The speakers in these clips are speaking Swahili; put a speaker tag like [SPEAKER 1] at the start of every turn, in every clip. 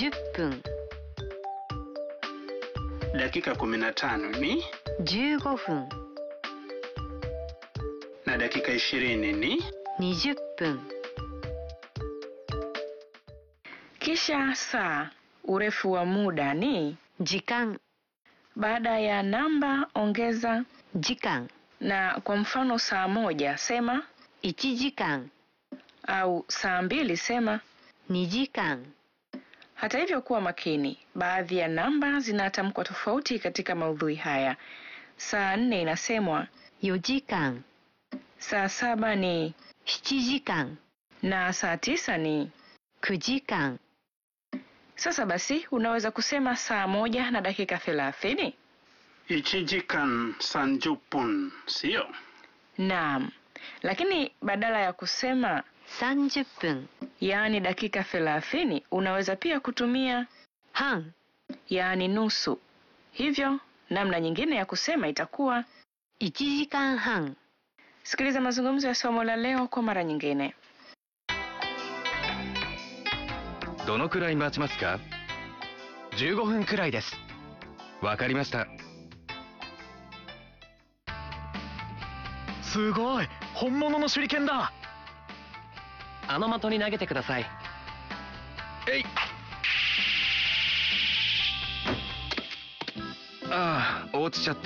[SPEAKER 1] 20分
[SPEAKER 2] dakika 15 ni
[SPEAKER 1] 15分
[SPEAKER 2] na dakika 20 ni
[SPEAKER 1] 20分
[SPEAKER 3] Kisha saa, urefu wa muda ni
[SPEAKER 1] 時間
[SPEAKER 3] baada ya namba ongeza
[SPEAKER 1] 時間
[SPEAKER 3] na kwa mfano saa moja sema
[SPEAKER 1] 1時間
[SPEAKER 3] au saa mbili sema
[SPEAKER 1] 2時間
[SPEAKER 3] Hata hivyo kuwa makini, baadhi ya namba zinatamkwa tofauti katika maudhui haya. Saa 4 inasemwa
[SPEAKER 1] 4時間
[SPEAKER 3] saa 7 ni
[SPEAKER 1] 7時間
[SPEAKER 3] na saa 9 ni
[SPEAKER 1] 9時間
[SPEAKER 3] Sasa basi unaweza kusema saa 1 na dakika 30?
[SPEAKER 2] 1時間30分 sio?
[SPEAKER 3] Naam. Lakini badala ya kusema
[SPEAKER 1] 30分
[SPEAKER 3] yaani dakika 30 unaweza pia kutumia
[SPEAKER 1] 半
[SPEAKER 3] yaani nusu. Hivyo namna nyingine ya kusema itakuwa
[SPEAKER 1] 1時間半
[SPEAKER 3] Sikiliza mazungumzo ya somo la leo kwa mara nyingine.
[SPEAKER 4] どのくらい待ちますか? 15分くらいです。わかりました。
[SPEAKER 5] すごい、本物の手裏剣だ。
[SPEAKER 6] あの的に投げてください。
[SPEAKER 4] えい。ああ、落ちちゃった。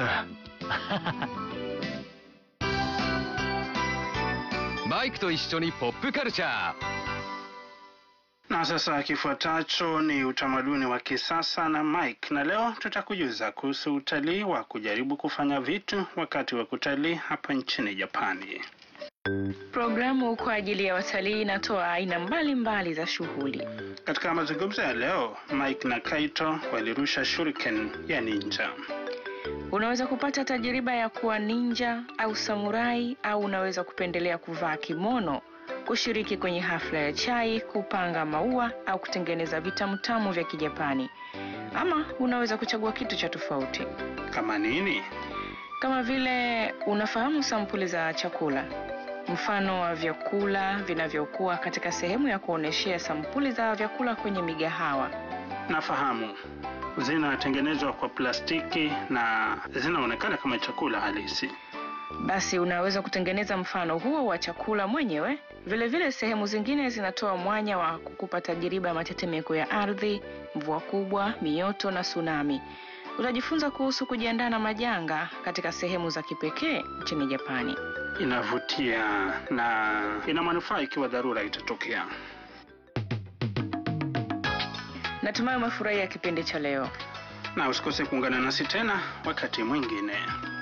[SPEAKER 4] マイクと一緒にポップカルチャー。
[SPEAKER 2] Na sasa kifuatacho ni utamaduni wa kisasa na Mike, na leo tutakujuza kuhusu utalii wa kujaribu kufanya vitu wakati wa kutalii hapa nchini Japani.
[SPEAKER 3] Programu kwa ajili ya watalii inatoa aina mbalimbali za shughuli.
[SPEAKER 2] Katika mazungumzo ya leo, Mike na Kaito walirusha shuriken ya ninja.
[SPEAKER 3] Unaweza kupata tajiriba ya kuwa ninja au samurai, au unaweza kupendelea kuvaa kimono, kushiriki kwenye hafla ya chai, kupanga maua au kutengeneza vitamutamu vya Kijapani. Ama unaweza kuchagua kitu cha tofauti.
[SPEAKER 2] Kama nini?
[SPEAKER 3] Kama vile unafahamu sampuli za chakula. Mfano wa vyakula vinavyokuwa katika sehemu ya kuoneshea sampuli za vyakula kwenye migahawa.
[SPEAKER 2] Nafahamu. Zinatengenezwa kwa plastiki na zinaonekana kama chakula halisi.
[SPEAKER 3] Basi unaweza kutengeneza mfano huo wa chakula mwenyewe. Vile vile sehemu zingine zinatoa mwanya wa kukupa tajiriba ya matetemeko ya ardhi, mvua kubwa, mioto na tsunami. Utajifunza kuhusu kujiandaa na majanga katika sehemu za kipekee nchini Japani.
[SPEAKER 2] Inavutia na ina manufaa ikiwa dharura itatokea.
[SPEAKER 3] Natumai umefurahia kipindi cha leo.
[SPEAKER 2] Na usikose kuungana nasi tena wakati mwingine.